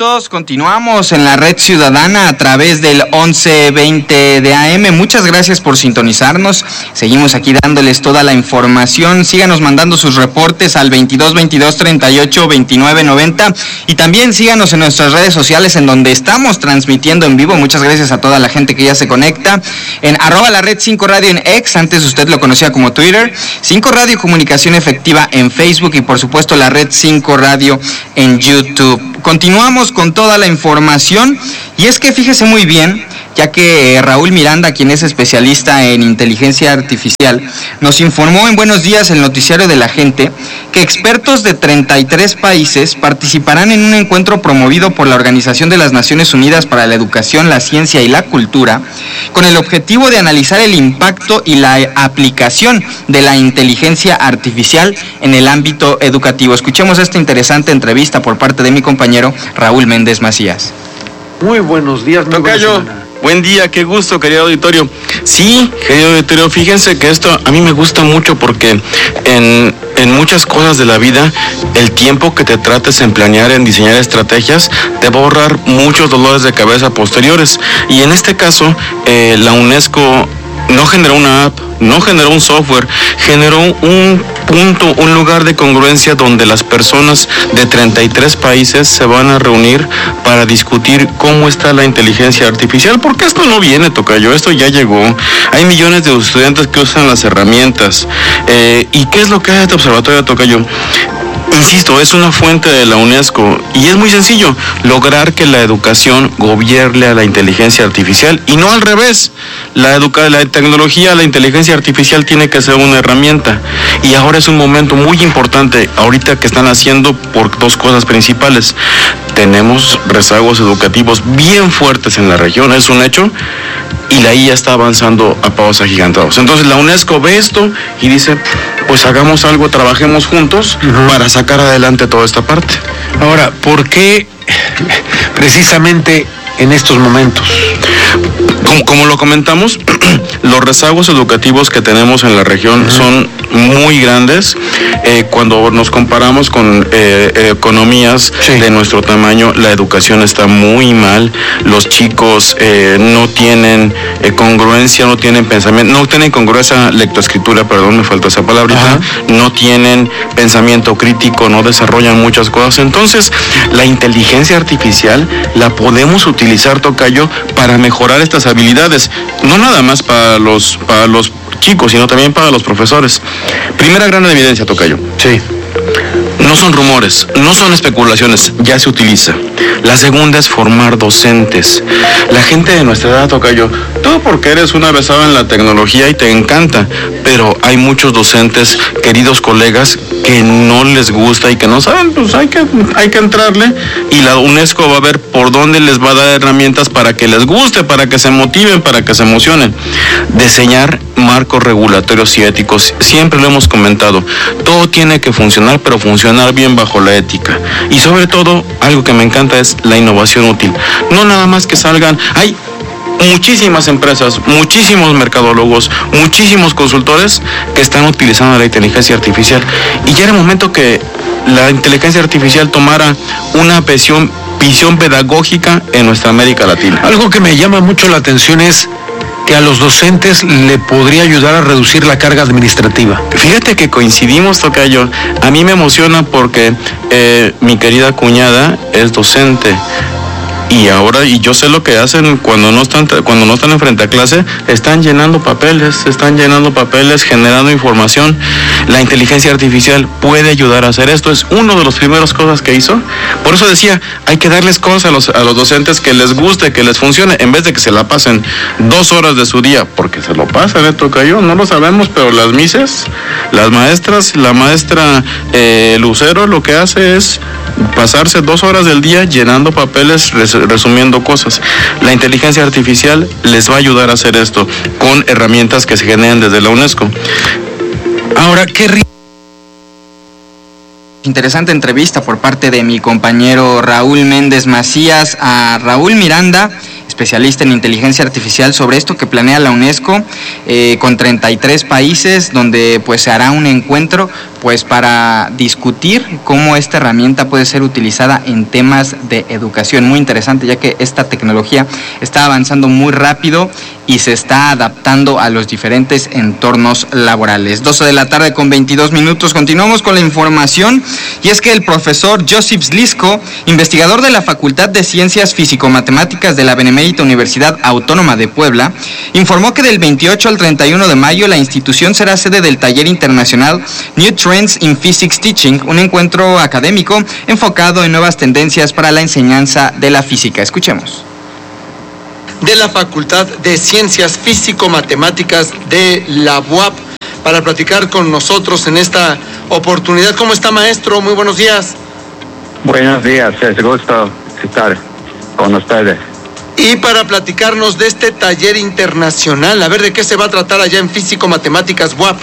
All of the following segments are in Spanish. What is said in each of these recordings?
todos, continuamos en la Red Ciudadana a través del 1120 de AM. Muchas gracias por sintonizarnos. Seguimos aquí dándoles toda la información. Síganos mandando sus reportes al 2222382990 y también síganos en nuestras redes sociales en donde estamos transmitiendo en vivo. Muchas gracias a toda la gente que ya se conecta en @LaRed5Radio en X, antes usted lo conocía como Twitter, 5 Radio Comunicación Efectiva en Facebook y por supuesto la Red 5 Radio en YouTube. Continuamos con toda la información y es que fíjese muy bien, ya que Raúl Miranda, quien es especialista en inteligencia artificial, nos informó en Buenos Días, el noticiario de la gente, que expertos de 33 países participarán en un encuentro promovido por la Organización de las Naciones Unidas para la Educación, la Ciencia y la Cultura, con el objetivo de analizar el impacto y la aplicación de la inteligencia artificial en el ámbito educativo. Escuchemos esta interesante entrevista por parte de mi compañero Raúl Méndez Macías. Muy buenos días, Tocayo. Buen día, qué gusto, querido auditorio. Sí, querido auditorio, fíjense que esto a mí me gusta mucho porque en muchas cosas de la vida, el tiempo que te trates en planear, en diseñar estrategias, te va a ahorrar muchos dolores de cabeza posteriores. Y en este caso, la UNESCO no generó una app, no generó un software, generó un punto, un lugar de congruencia donde las personas de 33 países se van a reunir para discutir cómo está la inteligencia artificial, porque esto no viene, Tocayo, esto ya llegó. Hay millones de estudiantes que usan las herramientas. ¿Y qué es lo que hace este observatorio, Tocayo? Insisto, es una fuente de la UNESCO y es muy sencillo, lograr que la educación gobierne a la inteligencia artificial y no al revés. La tecnología, la inteligencia artificial tiene que ser una herramienta y ahora es un momento muy importante, ahorita que están haciendo por dos cosas principales. Tenemos rezagos educativos bien fuertes en la región, es un hecho, y la IA está avanzando a pasos agigantados. Entonces la UNESCO ve esto y dice, pues hagamos algo, trabajemos juntos para sacar adelante toda esta parte. Ahora, ¿por qué precisamente en estos momentos? Como lo comentamos, los rezagos educativos que tenemos en la región son muy grandes. Cuando nos comparamos con economías de nuestro tamaño, la educación está muy mal. Los chicos no tienen congruencia, no tienen pensamiento, no tienen congruencia lectoescritura, perdón, me faltó esa palabrita, no tienen pensamiento crítico, no desarrollan muchas cosas. Entonces, la inteligencia artificial la podemos utilizar, Tocayo, para mejorar estas habilidades, no nada más para los chicos, sino también para los profesores. Primera gran evidencia, Tocayo. Sí. No son rumores, no son especulaciones, ya se utiliza. La segunda es formar docentes. La gente de nuestra edad, Tocayo, tú porque eres una avesada en la tecnología y te encanta, pero hay muchos docentes, queridos colegas, que no les gusta y que no saben, pues hay que entrarle, y la UNESCO va a ver por dónde les va a dar herramientas para que les guste, para que se motiven, para que se emocionen. Diseñar marcos regulatorios y éticos, siempre lo hemos comentado, todo tiene que funcionar, pero funcionar bien bajo la ética. Y sobre todo, algo que me encanta es la innovación útil. No nada más que salgan, hay muchísimas empresas, muchísimos mercadólogos, muchísimos consultores que están utilizando la inteligencia artificial. Y ya era el momento que la inteligencia artificial tomara una visión pedagógica en nuestra América Latina. Algo que me llama mucho la atención es que a los docentes le podría ayudar a reducir la carga administrativa. Fíjate que coincidimos, Tocayo. A mí me emociona porque mi querida cuñada es docente. Y yo sé lo que hacen cuando no están enfrente a clase, están llenando papeles, generando información. La inteligencia artificial puede ayudar a hacer esto, es una de las primeras cosas que hizo. Por eso decía, hay que darles cosas a los docentes que les guste, que les funcione, en vez de que se la pasen 2 horas de su día, porque se lo pasan, Tocayo, no lo sabemos, pero las mises, las maestras, la maestra Lucero lo que hace es pasarse 2 horas del día llenando papeles, resumiendo cosas. La inteligencia artificial les va a ayudar a hacer esto con herramientas que se generan desde la UNESCO. Ahora, interesante entrevista por parte de mi compañero Raúl Méndez Macías a Raúl Miranda, especialista en inteligencia artificial, sobre esto que planea la UNESCO con 33 países, donde pues se hará un encuentro pues para discutir cómo esta herramienta puede ser utilizada en temas de educación. Muy interesante, ya que esta tecnología está avanzando muy rápido y se está adaptando a los diferentes entornos laborales. 12:22 p.m. Continuamos con la información, y es que el profesor Josip Slisko, investigador de la Facultad de Ciencias Físico-Matemáticas de la Benemérita Universidad Autónoma de Puebla, informó que del 28 al 31 de mayo la institución será sede del taller internacional New Trends in Physics Teaching, un encuentro académico enfocado en nuevas tendencias para la enseñanza de la física. Escuchemos. De la Facultad de Ciencias Físico-Matemáticas de la UAP, para platicar con nosotros en esta oportunidad. ¿Cómo está, maestro? Muy buenos días. Buenos días, es gusto estar con ustedes. Y para platicarnos de este taller internacional, a ver de qué se va a tratar allá en Físico-Matemáticas UAP.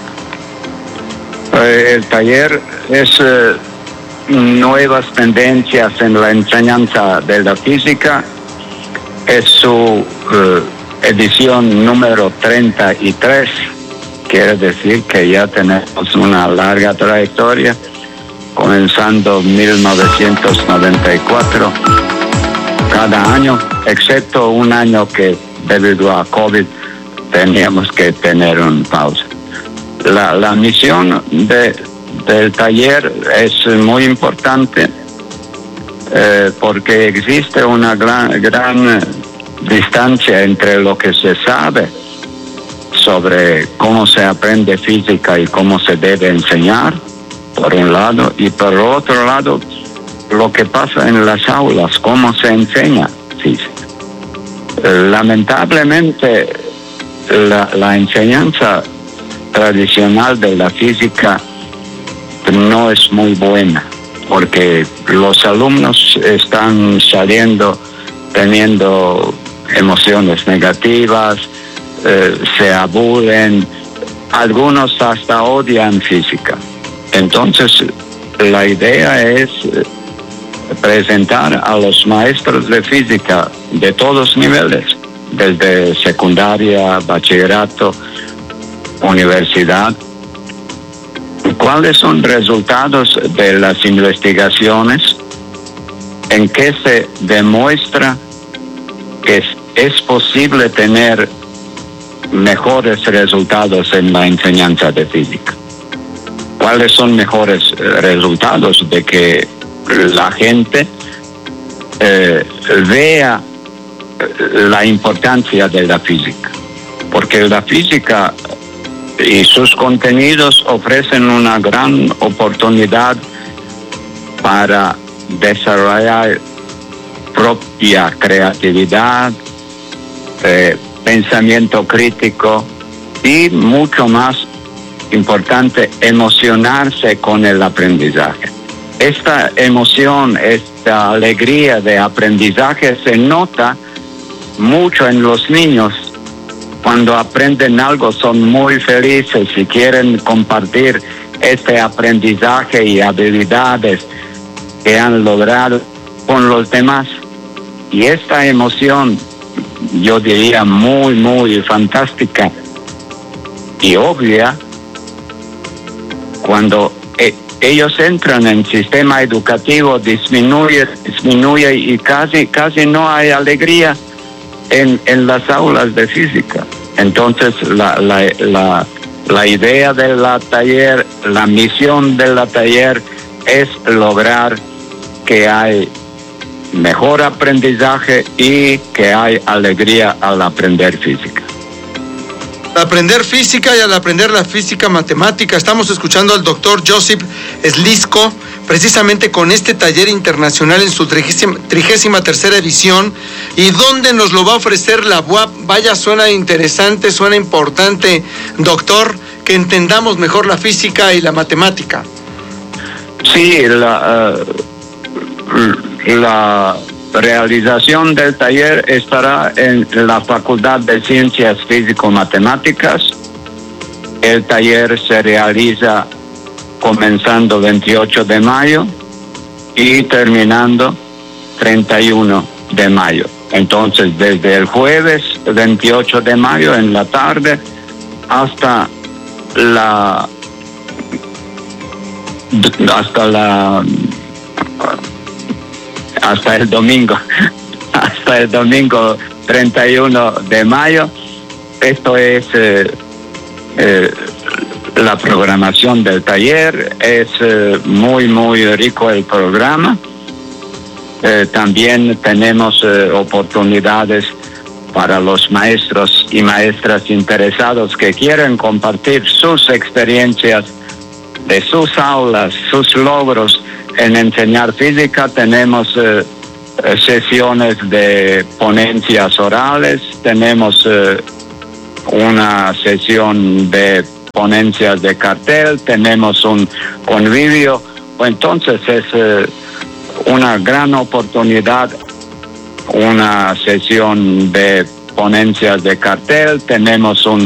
El taller es nuevas tendencias en la enseñanza de la física. Es su edición número 33. Quiere decir que ya tenemos una larga trayectoria, comenzando en 1994, cada año, excepto un año que debido a COVID teníamos que tener una pausa. La misión del taller es muy importante porque existe una gran distancia entre lo que se sabe sobre cómo se aprende física y cómo se debe enseñar, por un lado, y por otro lado, lo que pasa en las aulas, cómo se enseña física. Lamentablemente, la enseñanza tradicional de la física no es muy buena, porque los alumnos están saliendo teniendo emociones negativas, se aburren, algunos hasta odian física. Entonces, la idea es presentar a los maestros de física de todos niveles, desde secundaria, bachillerato, universidad, cuáles son resultados de las investigaciones en que se demuestra que es posible tener mejores resultados en la enseñanza de física. ¿Cuáles son mejores resultados? De que la gente vea la importancia de la física, porque la física y sus contenidos ofrecen una gran oportunidad para desarrollar propia creatividad, pensamiento crítico y, mucho más importante, emocionarse con el aprendizaje. Esta emoción, esta alegría de aprendizaje se nota mucho en los niños. Cuando aprenden algo son muy felices y quieren compartir este aprendizaje y habilidades que han logrado con los demás. Y esta emoción, yo diría muy, muy fantástica y obvia, cuando ellos entran en el sistema educativo, disminuye y casi no hay alegría en las aulas de física. Entonces la idea del taller, la misión del taller es lograr que hay mejor aprendizaje y que hay alegría al aprender física. Al aprender física y al aprender la física matemática, estamos escuchando al doctor Josip Slisko, precisamente con este taller internacional en su 33ª edición. ¿Y dónde nos lo va a ofrecer la UAP? Vaya, suena interesante, suena importante, doctor, que entendamos mejor la física y la matemática. Sí, la realización del taller estará en la Facultad de Ciencias Físico-Matemáticas. El taller se realiza comenzando 28 de mayo y terminando 31 de mayo. Entonces, desde el jueves 28 de mayo en la tarde hasta hasta el domingo 31 de mayo. Esto es la programación del taller. Es muy rico el programa. También tenemos oportunidades para los maestros y maestras interesados que quieren compartir sus experiencias de sus aulas, sus logros en enseñar física. Tenemos sesiones de ponencias orales, tenemos una sesión de ponencias de cartel, tenemos un convivio. Entonces es una gran oportunidad, una sesión de ponencias de cartel, tenemos un